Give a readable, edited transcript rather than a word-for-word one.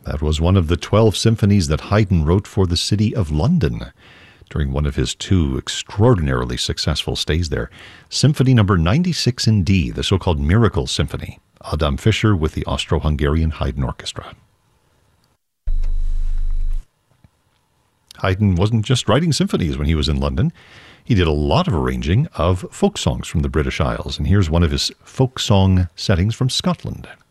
That was one of the 12 symphonies that Haydn wrote for the city of London during one of his 2 extraordinarily successful stays there. Symphony number 96 in D, the so-called Miracle Symphony. Adam Fischer with the Austro-Hungarian Haydn Orchestra. Haydn wasn't just writing symphonies when he was in London. He did a lot of arranging of folk songs from the British Isles, and here's one of his folk song settings from Scotland.